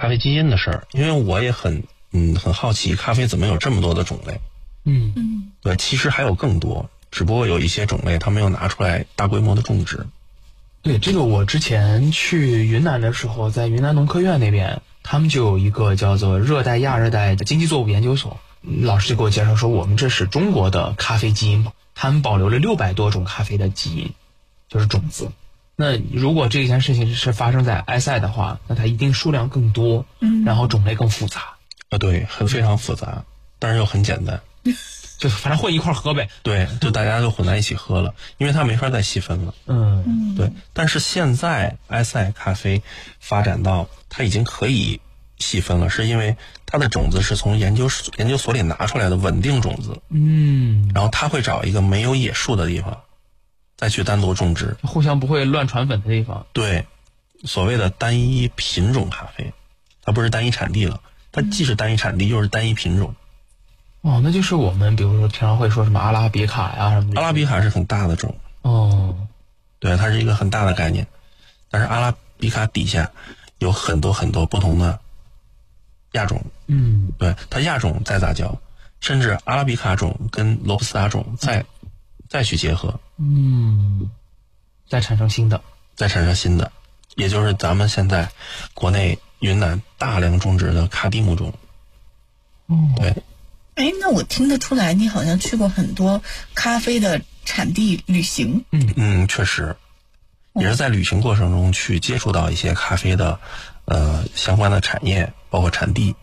咖啡基因的事儿，因为我也很好奇咖啡怎么有这么多的种类。对，其实还有更多，只不过有一些种类它没有拿出来大规模的种植。 对，这个我之前去云南的时候，在云南农科院那边，他们就有一个叫做热带亚热带的经济作物研究所，老师就给我介绍说，我们这是中国的咖啡基因榜，他们保留了600多种咖啡的基因，就是种子。那如果这件事情是发生在埃塞的话，那它一定数量更多，然后种类更复杂。 对，非常复杂，但是又很简单， 就反正混一块喝呗。 对，就大家就混在一起喝了，因为它没法再细分了。对。但是现在埃塞咖啡发展到它已经可以细分了，是因为它的种子是从研究所里拿出来的稳定种子。然后它会找一个没有野树的地方，再去单独种植， 互相不会乱传粉的地方。 对，所谓的单一品种咖啡，它不是单一产地了，它既是单一产地又是单一品种。 那就是我们比如说平常会说什么阿拉比卡呀什么的。 阿拉比卡是很大的种。对，它是一个很大的概念，但是阿拉比卡底下有很多很多不同的亚种。对，它亚种再杂交，甚至阿拉比卡种跟罗布斯塔种再去结合。 再产生新的， 也就是咱们现在国内云南大量种植的卡蒂木种。对。 那我听得出来，你好像去过很多咖啡的产地旅行。 确实，也是在旅行过程中去接触到一些咖啡的相关的产业，包括产地。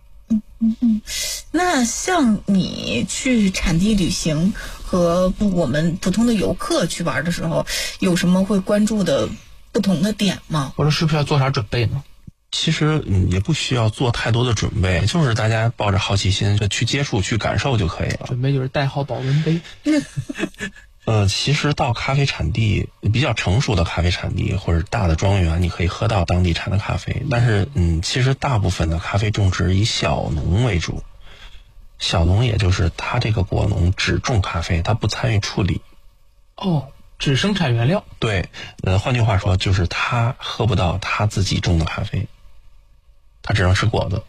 那像你去产地旅行和我们普通的游客去玩的时候，有什么会关注的不同的点吗？ 或者是不是要做啥准备呢？ 其实也不需要做太多的准备，就是大家抱着好奇心就去接触、去感受就可以了。 准备就是带好保温杯。 其实到咖啡产地比较成熟的咖啡产地或者大的庄园，你可以喝到当地产的咖啡。但是其实大部分的咖啡种植以小农为主，小农也就是他这个果农只种咖啡，他不参与处理。 只生产原料。 对，换句话说就是他喝不到他自己种的咖啡。他只能吃果子。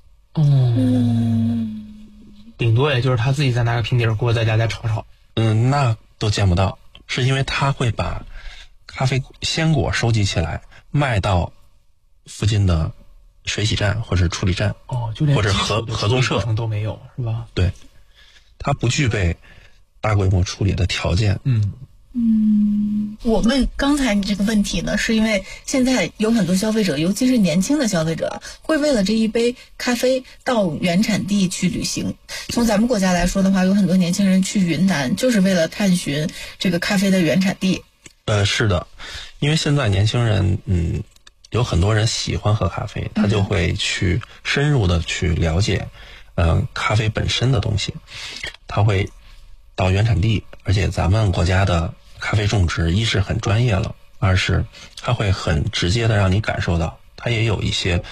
顶多也就是他自己再拿个平底锅在家再炒炒。 那都见不到，是因为他会把咖啡鲜果收集起来，卖到附近的水洗站或者处理站， 就连或者合作社都没有，是吧？ 对，他不具备大规模处理的条件。 我问刚才你这个问题呢，是因为现在有很多消费者，尤其是年轻的消费者，会为了这一杯咖啡到原产地去旅行。从咱们国家来说的话，有很多年轻人去云南，就是为了探寻这个咖啡的原产地。 是的，因为现在年轻人，有很多人喜欢喝咖啡，他就会去深入的去了解，咖啡本身的东西，他会到原产地，而且咱们国家的咖啡种植一是很专业了，二是它会很直接的让你感受到，它也有一些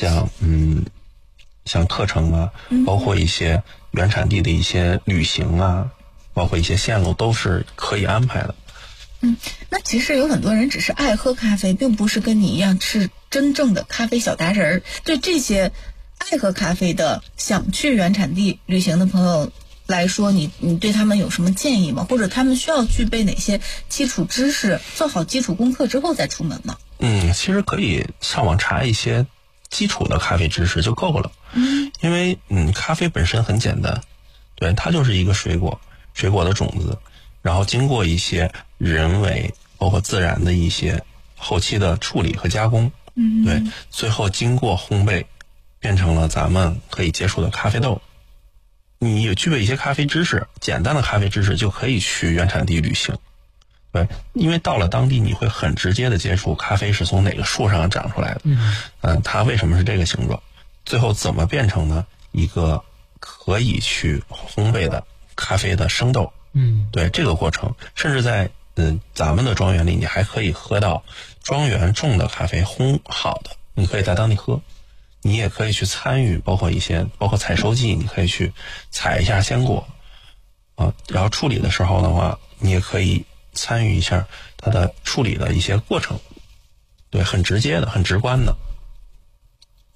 像课程啊，包括一些原产地的一些旅行啊，包括一些线路都是可以安排的。 那其实有很多人只是爱喝咖啡，并不是跟你一样是真正的咖啡小达人。对这些爱喝咖啡的想去原产地旅行的朋友来说，你对他们有什么建议吗？或者他们需要具备哪些基础知识，做好基础功课之后再出门吗？ 其实可以上网查一些基础的咖啡知识就够了。因为咖啡本身很简单，对，它就是一个水果的种子，然后经过一些人为包括自然的一些后期的处理和加工，对，最后经过烘焙变成了咱们可以接触的咖啡豆。你有具备一些咖啡知识，简单的咖啡知识就可以去原产地旅行。对，因为到了当地你会很直接的接触咖啡是从哪个树上长出来的，它为什么是这个形状，最后怎么变成呢一个可以去烘焙的咖啡的生豆。对，这个过程甚至在咱们的庄园里你还可以喝到庄园种的咖啡烘好的，你可以在当地喝。你也可以去参与包括采收季，你可以去采一下鲜果然后处理的时候的话，你也可以参与一下它的处理的一些过程。对，很直接的很直观的。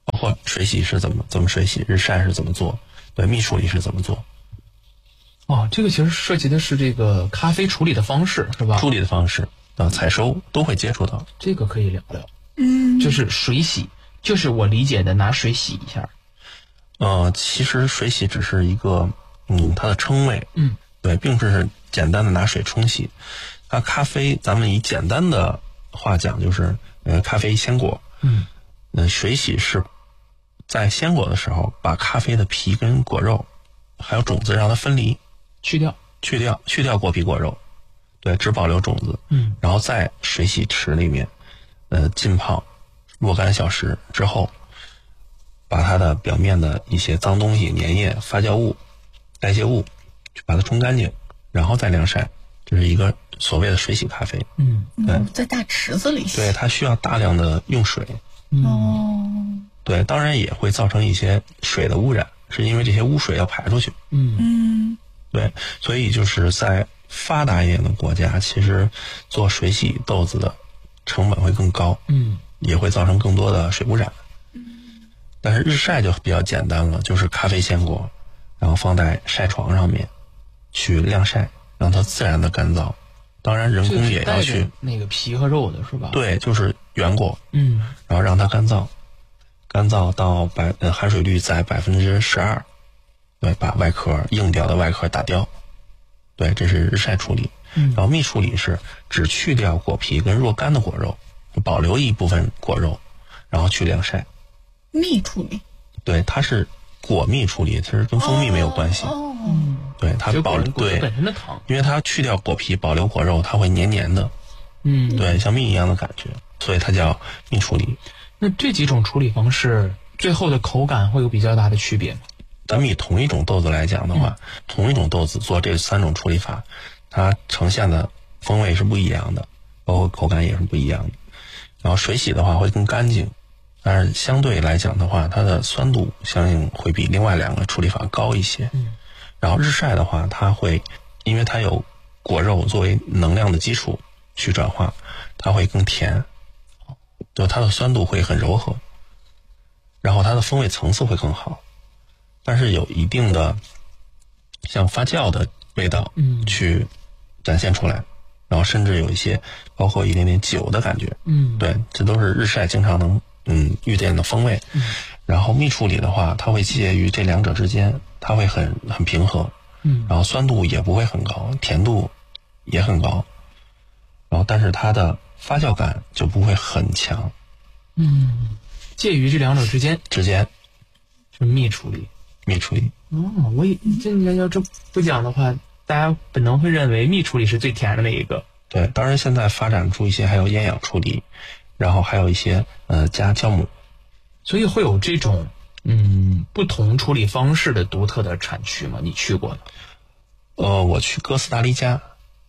包括水洗是怎么水洗，日晒是怎么做，对，蜜处理是怎么做。 哦，这个其实涉及的是这个咖啡处理的方式，是吧？ 处理的方式采收都会接触到。 这个可以聊聊。就是水洗，就是我理解的拿水洗一下。 其实水洗只是一个它的称谓。对，并不是简单的拿水冲洗。它咖啡，咱们以简单的话讲，就是咖啡鲜果。水洗是在鲜果的时候，把咖啡的皮跟果肉还有种子让它分离，去掉果皮果肉，对，只保留种子。然后在水洗池里面浸泡若干小时之后，把它的表面的一些脏东西、粘液、发酵物、代谢物去把它冲干净，然后再晾晒，这是一个所谓的水洗咖啡。 在大池子里洗。 对，它需要大量的用水。对，当然也会造成一些水的污染，是因为这些污水要排出去。对，所以就是在发达一点的国家，其实做水洗豆子的成本会更高。也会造成更多的水污染。但是日晒就比较简单了，就是咖啡鲜果，然后放在晒床上面去晾晒，让它自然的干燥。当然人工也要去那个皮和肉的是吧？ 对，就是原果。然后让它干燥，干燥到含水率在12%，对，把外壳硬掉的外壳打掉。对，这是日晒处理。然后蜜处理是只去掉果皮跟若干的果肉，保留一部分果肉，然后去晾晒。 蜜处理， 对，它是果蜜处理，其实跟蜂蜜没有关系。对，它保留对本身的糖， 因为它去掉果皮，保留果肉，它会黏黏的。对，像蜜一样的感觉，所以它叫蜜处理。 那这几种处理方式，最后的口感会有比较大的区别吗？ 咱们以同一种豆子来讲的话，同一种豆子做这3种处理法，它呈现的风味是不一样的，包括口感也是不一样的。然后水洗的话会更干净，但是相对来讲的话，它的酸度相应会比另外2个处理法高一些。然后日晒的话，它会因为它有果肉作为能量的基础去转化，它会更甜，就它的酸度会很柔和，然后它的风味层次会更好，但是有一定的像发酵的味道去展现出来，然后甚至有一些包括一点点酒的感觉。对，这都是日晒经常能遇见的风味。然后蜜处理的话，它会介于这2者之间，它会很平和。然后酸度也不会很高，甜度也很高，然后但是它的发酵感就不会很强。 介于这2者之间是蜜处理。我要这不讲的话，大家本能会认为蜜处理是最甜的那一个。 对，当然现在发展出一些还有厌氧处理，然后还有一些加酵母， 所以会有这种不同处理方式的独特的产区吗？你去过的？ 我去哥斯达黎加。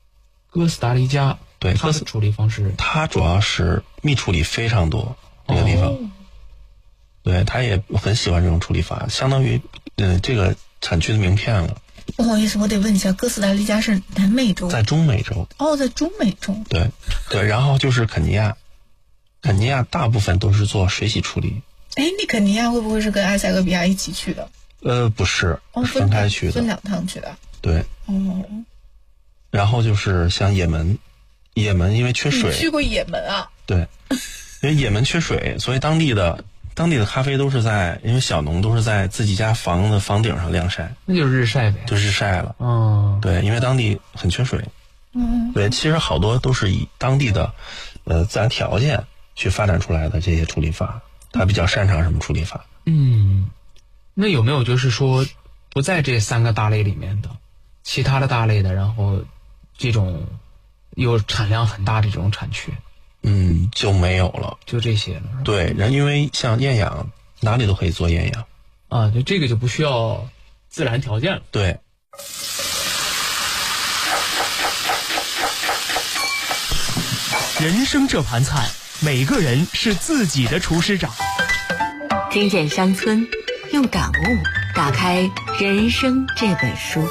对， 它的处理方式， 它主要是蜜处理非常多，这个地方。对，他也很喜欢这种处理法，相当于这个产区的名片了。 不好意思，我得问一下，哥斯达黎加是南美洲？ 在中美洲。 在中美洲。 对，然后就是肯尼亚，大部分都是做水洗处理。 你肯尼亚会不会是跟埃塞俄比亚一起去的？ 不是，分开去的， 分2趟去的。 对。然后就是像也门因为缺水。 你去过也门啊？ 对，因为也门缺水，所以当地的咖啡都是因为小农都是在自己家房子房顶上晾晒， 那就是日晒呗， 就日晒了。对，因为当地很缺水。对，其实好多都是以当地的自然条件去发展出来的这些处理法，他比较擅长什么处理法。 那有没有就是说不在这3个大类里面的其他的大类的，然后这种有产量很大的这种产区？ 就没有了， 就这些了。 对，因为像厌氧哪里都可以做厌氧就这个就不需要自然条件了。 对。 人生这盘菜，每个人是自己的厨师长。 听见乡村，用感悟打开人生这本书。